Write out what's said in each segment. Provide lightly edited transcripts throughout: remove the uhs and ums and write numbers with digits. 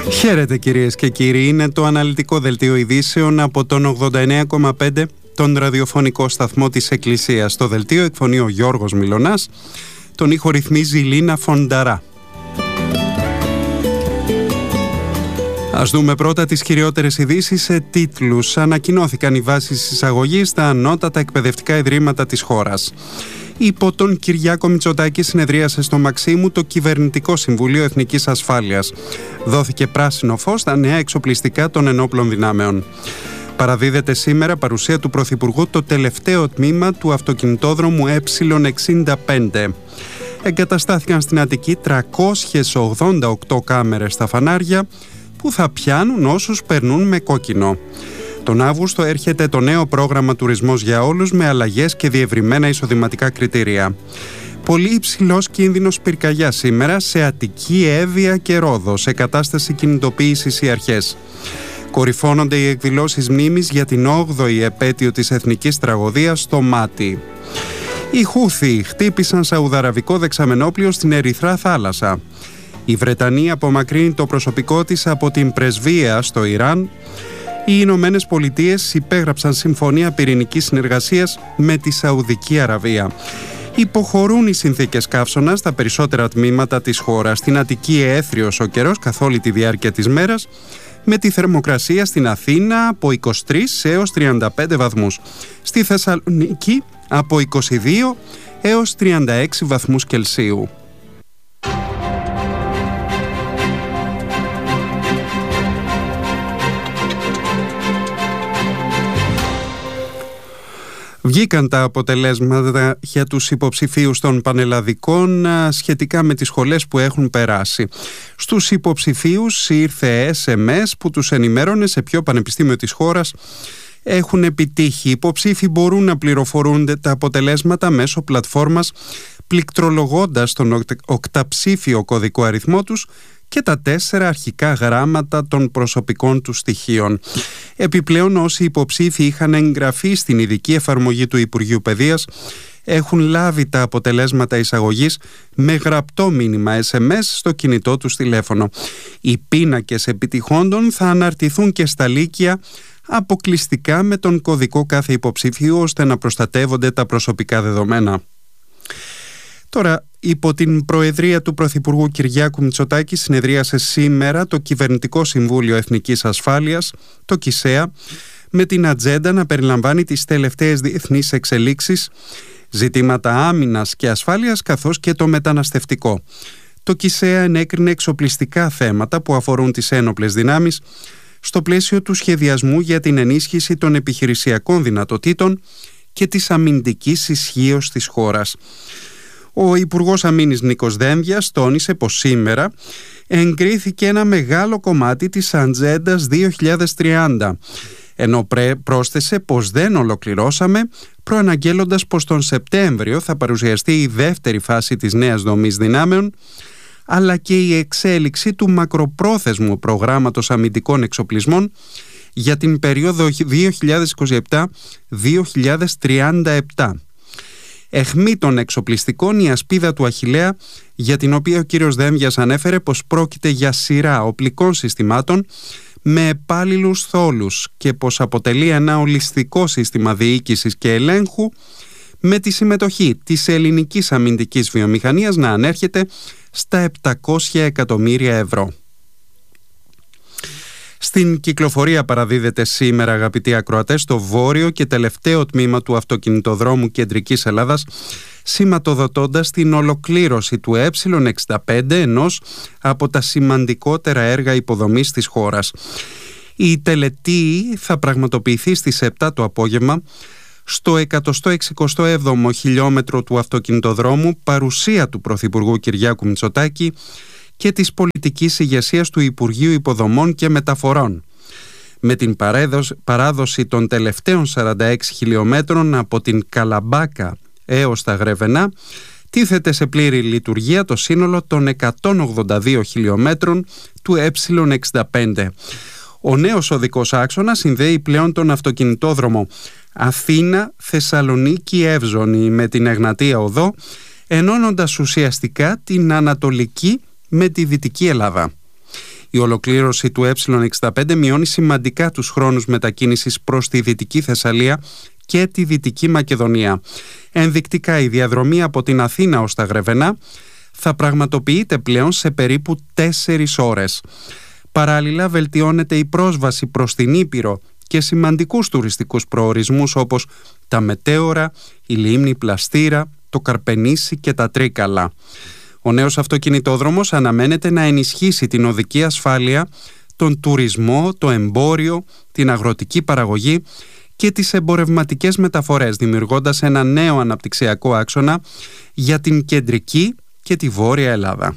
Χαίρετε κυρίες και κύριοι, είναι το αναλυτικό δελτίο ειδήσεων από τον 89,5 τον ραδιοφωνικό σταθμό της Εκκλησίας. Το δελτίο εκφωνεί ο Γιώργος Μιλωνάς, τον ήχο ρυθμίζει η Λίνα Φονταρά. Ας δούμε πρώτα τις κυριότερες ειδήσεις σε τίτλους. Ανακοινώθηκαν οι βάσεις εισαγωγής στα ανώτατα εκπαιδευτικά ιδρύματα της χώρας. Υπό τον Κυριάκο Μητσοτάκη συνεδρίασε στο Μαξίμου το Κυβερνητικό Συμβουλίο Εθνικής Ασφάλειας. Δόθηκε πράσινο φως στα νέα εξοπλιστικά των ενόπλων δυνάμεων. Παραδίδεται σήμερα παρουσία του Πρωθυπουργού το τελευταίο τμήμα του αυτοκινητόδρομου Ε65. Εγκαταστάθηκαν στην Αττική 388 κάμερες στα φανάρια που θα πιάνουν όσους περνούν με κόκκινο. Τον Αύγουστο έρχεται το νέο πρόγραμμα Τουρισμός για Όλους με αλλαγές και διευρυμένα εισοδηματικά κριτήρια. Πολύ υψηλός κίνδυνος πυρκαγιάς σήμερα σε Αττική, Εύβοια και Ρόδο, σε κατάσταση κινητοποίησης οι αρχές. Κορυφώνονται οι εκδηλώσεις μνήμης για την 8η επέτειο της εθνικής τραγωδίας στο Μάτι. Οι Χούθοι χτύπησαν σαουδαραβικό δεξαμενόπλιο στην Ερυθρά θάλασσα. Η Βρετανία απομακρύνει το προσωπικό της από την πρεσβεία στο Ιράν. Οι Ηνωμένες Πολιτείες υπέγραψαν συμφωνία πυρηνικής συνεργασίας με τη Σαουδική Αραβία. Υποχωρούν οι συνθήκες καύσωνα στα περισσότερα τμήματα της χώρας. Στην Αττική έθριος ο καιρός καθ' όλη τη διάρκεια της μέρας, με τη θερμοκρασία στην Αθήνα από 23 έως 35 βαθμούς. Στη Θεσσαλονίκη από 22 έως 36 βαθμούς Κελσίου. Βγήκαν τα αποτελέσματα για τους υποψηφίους των πανελλαδικών σχετικά με τις σχολές που έχουν περάσει. Στους υποψηφίους ήρθε SMS που τους ενημέρωνε σε ποιο πανεπιστήμιο της χώρας έχουν επιτύχει. Οι υποψήφοι μπορούν να πληροφορούνται τα αποτελέσματα μέσω πλατφόρμας πληκτρολογώντας τον οκταψήφιο κωδικό αριθμό τους και τα 4 αρχικά γράμματα των προσωπικών του στοιχείων. Επιπλέον, όσοι υποψήφοι είχαν εγγραφεί στην ειδική εφαρμογή του Υπουργείου Παιδείας έχουν λάβει τα αποτελέσματα εισαγωγής με γραπτό μήνυμα SMS στο κινητό τους τηλέφωνο. Οι πίνακες επιτυχόντων θα αναρτηθούν και στα λύκεια αποκλειστικά με τον κωδικό κάθε υποψήφιου, ώστε να προστατεύονται τα προσωπικά δεδομένα. Τώρα, υπό την προεδρία του Πρωθυπουργού Κυριάκου Μητσοτάκη συνεδρίασε σήμερα το Κυβερνητικό Συμβούλιο Εθνικής Ασφάλειας, το ΚΙΣΕΑ, με την ατζέντα να περιλαμβάνει τις τελευταίες διεθνείς εξελίξεις, ζητήματα άμυνας και ασφάλειας καθώς και το μεταναστευτικό. Το ΚΙΣΕΑ ενέκρινε εξοπλιστικά θέματα που αφορούν τις ένοπλες δυνάμεις στο πλαίσιο του σχεδιασμού για την ενίσχυση των επιχειρησιακών δυνατοτήτων και της αμυντικής ισχύως της χώρας. Ο Υπουργός Αμήνης Νίκος Δένδιας τόνισε πως σήμερα εγκρίθηκε ένα μεγάλο κομμάτι της ατζέντας 2030, ενώ πρόσθεσε πως δεν ολοκληρώσαμε, προαναγγέλλοντας πως τον Σεπτέμβριο θα παρουσιαστεί η δεύτερη φάση της νέας δομής δυνάμεων, αλλά και η εξέλιξη του μακροπρόθεσμου προγράμματος αμυντικών εξοπλισμών για την περίοδο 2027-2037. Εχμή των εξοπλιστικών η ασπίδα του Αχιλλέα, για την οποία ο κύριος Δένδιας ανέφερε πως πρόκειται για σειρά οπλικών συστημάτων με επάλληλους θόλους και πως αποτελεί ένα ολιστικό σύστημα διοίκησης και ελέγχου με τη συμμετοχή της ελληνικής αμυντικής βιομηχανίας να ανέρχεται στα 700 εκατομμύρια ευρώ. Στην κυκλοφορία παραδίδεται σήμερα, αγαπητοί ακροατές, το βόρειο και τελευταίο τμήμα του αυτοκινητοδρόμου Κεντρικής Ελλάδας, σηματοδοτώντας την ολοκλήρωση του Ε65, ενός από τα σημαντικότερα έργα υποδομής της χώρας. Η τελετή θα πραγματοποιηθεί στις 7 το απόγευμα στο 167ο χιλιόμετρο του αυτοκινητοδρόμου, παρουσία του Πρωθυπουργού Κυριάκου Μητσοτάκη και της πολιτικής ηγεσίας του Υπουργείου Υποδομών και Μεταφορών, με την παράδοση των τελευταίων 46 χιλιόμετρων από την Καλαμπάκα έως τα Γρεβενά. Τίθεται σε πλήρη λειτουργία το σύνολο των 182 χιλιόμετρων του Ε65. Ο νέος οδικός άξονας συνδέει πλέον τον αυτοκινητόδρομο Αθήνα-Θεσσαλονίκη-Εύζωνη με την Εγνατία Οδό, ενώνοντας ουσιαστικά την Ανατολική με τη Δυτική Ελλάδα. Η ολοκλήρωση του Ε65 μειώνει σημαντικά τους χρόνους μετακίνησης προς τη Δυτική Θεσσαλία και τη Δυτική Μακεδονία. Ενδεικτικά, η διαδρομή από την Αθήνα ως τα Γρεβενά θα πραγματοποιείται πλέον σε περίπου 4 ώρες. Παράλληλα, βελτιώνεται η πρόσβαση προς την Ήπειρο και σημαντικούς τουριστικούς προορισμούς όπως τα Μετέωρα, η Λίμνη Πλαστήρα, το Καρπενήσι και τα Τρίκαλα. Ο νέος αυτοκινητόδρομος αναμένεται να ενισχύσει την οδική ασφάλεια, τον τουρισμό, το εμπόριο, την αγροτική παραγωγή και τις εμπορευματικές μεταφορές, δημιουργώντας ένα νέο αναπτυξιακό άξονα για την κεντρική και τη βόρεια Ελλάδα.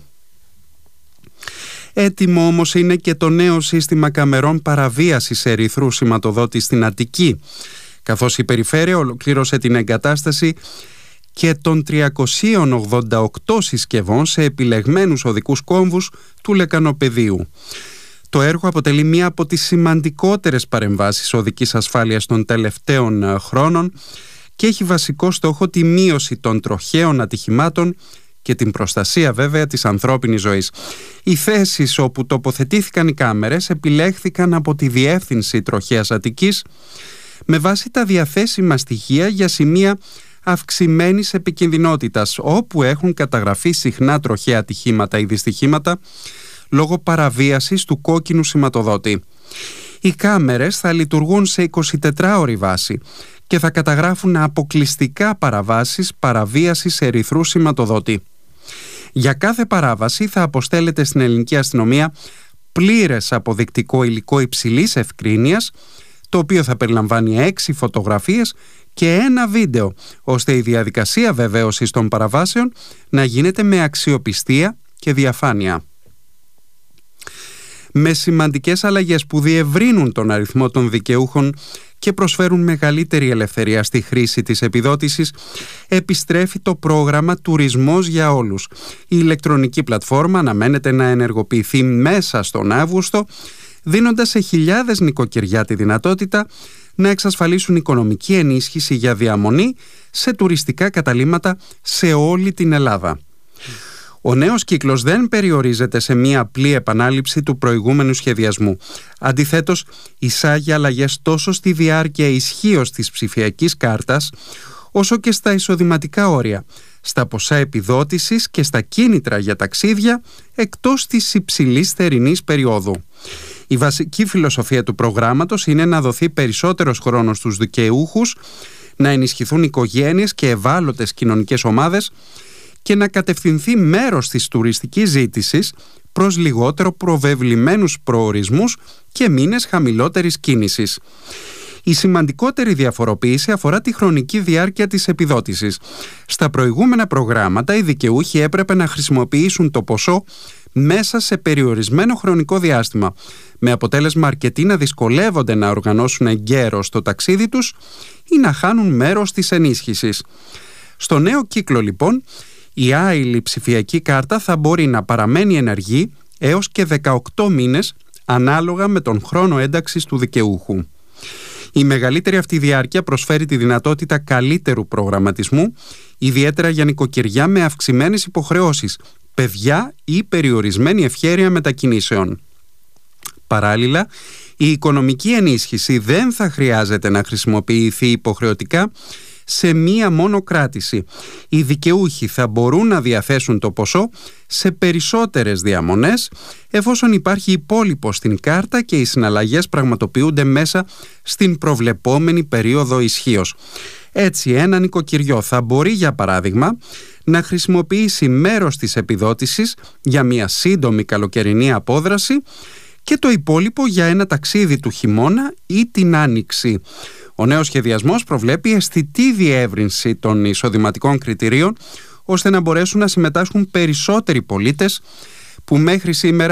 Έτοιμο όμως είναι και το νέο σύστημα καμερών παραβίασης ερυθρού σηματοδότη στην Αττική, καθώς η περιφέρεια ολοκλήρωσε την εγκατάσταση και των 388 συσκευών σε επιλεγμένους οδικούς κόμβους του λεκανοπεδίου. Το έργο αποτελεί μία από τις σημαντικότερες παρεμβάσεις οδικής ασφάλειας των τελευταίων χρόνων και έχει βασικό στόχο τη μείωση των τροχαίων ατυχημάτων και την προστασία βέβαια της ανθρώπινης ζωής. Οι θέσεις όπου τοποθετήθηκαν οι κάμερες επιλέχθηκαν από τη Διεύθυνση Τροχαίας Αττικής με βάση τα διαθέσιμα στοιχεία για σημεία αυξημένης επικινδυνότητας, όπου έχουν καταγραφεί συχνά τροχαία ατυχήματα ή δυστυχήματα λόγω παραβίασης του κόκκινου σηματοδότη. Οι κάμερες θα λειτουργούν σε 24ωρη βάση και θα καταγράφουν αποκλειστικά παραβάσεις παραβίασης ερυθρού σηματοδότη. Για κάθε παράβαση θα αποστέλλεται στην ελληνική αστυνομία πλήρες αποδεικτικό υλικό υψηλής ευκρίνειας, το οποίο θα περιλαμβάνει 6 φωτογραφίες και ένα βίντεο, ώστε η διαδικασία βεβαίωσης των παραβάσεων να γίνεται με αξιοπιστία και διαφάνεια. Με σημαντικές αλλαγές που διευρύνουν τον αριθμό των δικαιούχων και προσφέρουν μεγαλύτερη ελευθερία στη χρήση της επιδότησης, επιστρέφει το πρόγραμμα Τουρισμός για Όλους. Η ηλεκτρονική πλατφόρμα αναμένεται να ενεργοποιηθεί μέσα στον Αύγουστο, δίνοντας σε χιλιάδες νοικοκυριά τη δυνατότητα να εξασφαλίσουν οικονομική ενίσχυση για διαμονή σε τουριστικά καταλύματα σε όλη την Ελλάδα. Ο νέος κύκλος δεν περιορίζεται σε μία απλή επανάληψη του προηγούμενου σχεδιασμού. Αντιθέτως, εισάγει αλλαγές τόσο στη διάρκεια ισχύως της ψηφιακής κάρτας, όσο και στα εισοδηματικά όρια, στα ποσά επιδότησης και στα κίνητρα για ταξίδια εκτός της υψηλής θερινής περίοδου. Η βασική φιλοσοφία του προγράμματος είναι να δοθεί περισσότερος χρόνος στους δικαιούχους, να ενισχυθούν οικογένειες και ευάλωτες κοινωνικές ομάδες και να κατευθυνθεί μέρος της τουριστικής ζήτησης προς λιγότερο προβεβλημένους προορισμούς και μήνες χαμηλότερης κίνησης. Η σημαντικότερη διαφοροποίηση αφορά τη χρονική διάρκεια της επιδότησης. Στα προηγούμενα προγράμματα οι δικαιούχοι έπρεπε να χρησιμοποιήσουν το ποσό μέσα σε περιορισμένο χρονικό διάστημα, με αποτέλεσμα αρκετοί να δυσκολεύονται να οργανώσουν εγκαίρως το ταξίδι τους ή να χάνουν μέρος της ενίσχυσης. Στο νέο κύκλο λοιπόν, η άειλη ψηφιακή κάρτα θα μπορεί να παραμένει ενεργή έως και 18 μήνες ανάλογα με τον χρόνο ένταξης του δικαιούχου. Η μεγαλύτερη αυτή διάρκεια προσφέρει τη δυνατότητα καλύτερου προγραμματισμού, ιδιαίτερα για νοικοκυριά με αυξημένες υποχρεώσεις, παιδιά ή περιορισμένη ευχέρεια μετακινήσεων. Παράλληλα, η οικονομική ενίσχυση δεν θα χρειάζεται να χρησιμοποιηθεί υποχρεωτικά σε μία μόνο κράτηση. Οι δικαιούχοι θα μπορούν να διαθέσουν το ποσό σε περισσότερες διαμονές, εφόσον υπάρχει υπόλοιπο στην κάρτα και οι συναλλαγές πραγματοποιούνται μέσα στην προβλεπόμενη περίοδο ισχύως. Έτσι, ένα νοικοκυριό θα μπορεί, για παράδειγμα, να χρησιμοποιήσει μέρος της επιδότησης για μία σύντομη καλοκαιρινή απόδραση και το υπόλοιπο για ένα ταξίδι του χειμώνα ή την άνοιξη. Ο νέος σχεδιασμός προβλέπει αισθητή διεύρυνση των εισοδηματικών κριτηρίων, ώστε να μπορέσουν να συμμετάσχουν περισσότεροι πολίτες που μέχρι σήμερα